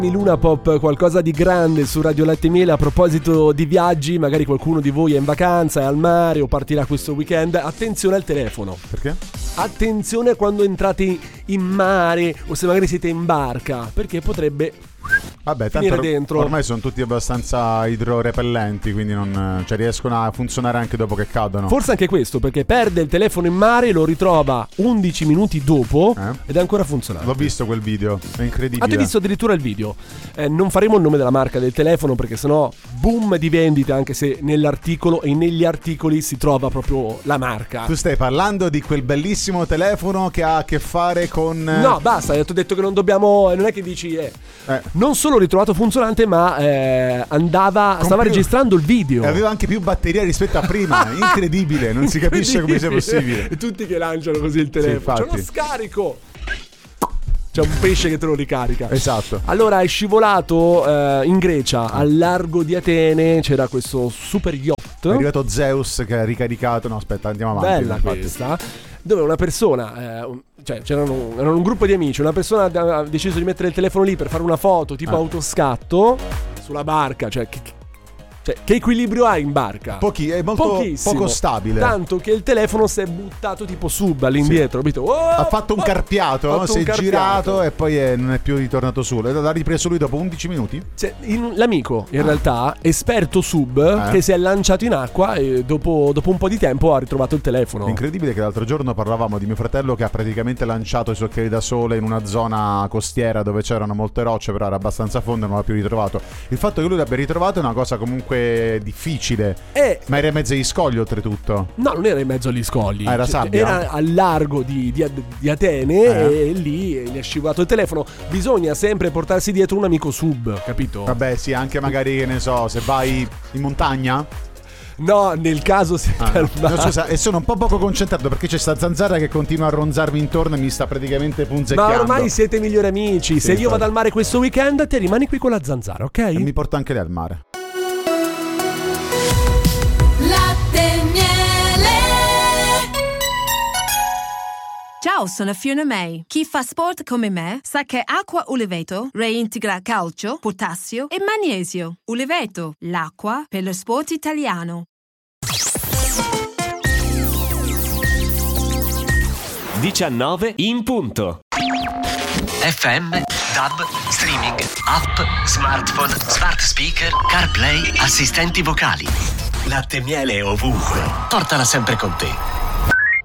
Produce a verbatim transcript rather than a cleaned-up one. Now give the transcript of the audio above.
Luna Pop, qualcosa di grande su Radio Latte e Miele. A proposito di viaggi, magari qualcuno di voi è in vacanza, è al mare o partirà questo weekend. Attenzione al telefono. Perché? Attenzione quando entrate in mare o se magari siete in barca, perché potrebbe Vabbè, finire tanto dentro. Ormai sono tutti abbastanza idrorepellenti, quindi non, cioè, riescono a funzionare anche dopo che cadono. Forse anche questo, perché perde il telefono in mare e lo ritrova undici minuti dopo eh? ed è ancora funzionante. L'ho visto quel video, è incredibile. Ah, tu hai visto addirittura il video? Eh, non faremo il nome della marca del telefono perché sennò boom di vendite, anche se nell'articolo e negli articoli si trova proprio la marca. Tu stai parlando di quel bellissimo telefono che ha a che fare con... No, basta, ti ho detto che non dobbiamo... Non è che dici... Eh, eh. Non solo ritrovato funzionante, ma eh, andava... Con stava più... registrando il video. E aveva anche più batteria rispetto a prima. Incredibile, non si capisce come sia possibile. E tutti che lanciano così il telefono. Sì, c'è uno scarico. C'è un pesce che te lo ricarica. Esatto. Allora è scivolato eh, in Grecia, al largo di Atene. C'era questo super yacht. È arrivato Zeus che ha ricaricato. No, aspetta, andiamo avanti. Bella questa. Dove una persona, eh, un, cioè c'erano erano un gruppo di amici, una persona ha deciso di mettere il telefono lì per fare una foto tipo ah. autoscatto sulla barca, cioè che, cioè che equilibrio hai in barca? Pochi, è molto Pochissimo. poco stabile. Tanto che il telefono si è buttato tipo sub all'indietro, sì. capito? Oh, ha fatto un oh, carpiato, fatto si un è carpiato. girato e poi è, non è più ritornato su. L'ha ripreso lui dopo undici minuti? Cioè, in, l'amico, in ah. realtà, esperto sub, eh. che si è lanciato in acqua e dopo, dopo un po' di tempo ha ritrovato il telefono. È incredibile che l'altro giorno parlavamo di mio fratello che ha praticamente lanciato i suoi occhiali da sole in una zona costiera dove c'erano molte rocce, però era abbastanza a fondo e non l'ha più ritrovato. Il fatto che lui l'abbia ritrovato è una cosa comunque difficile. Eh, Ma era in mezzo agli scogli oltretutto. No, non era in mezzo agli scogli. Ah, era cioè, sabbia? Era al largo di, di, di Atene eh. e lì gli è scivolato il telefono. Bisogna sempre portarsi dietro un amico sub, capito? Vabbè, sì, anche magari, che ne so, se vai in montagna. No, nel caso si ah, no. no, scusa, e sono un po' poco concentrato perché c'è sta zanzara che continua a ronzarmi intorno e mi sta praticamente punzecchiando. Ma ormai siete migliori amici. Sì, se io infatti. vado al mare questo weekend, te rimani qui con la zanzara, ok? E mi porto anche lei al mare. Ciao, sono Fiona May. Chi fa sport come me sa che acqua Uleveto reintegra calcio, potassio e magnesio. Uleveto, l'acqua per lo sport italiano. diciannove in punto. F M, D A B, streaming, app, smartphone, smart speaker, CarPlay, assistenti vocali. Latte e miele ovunque. Portala sempre con te.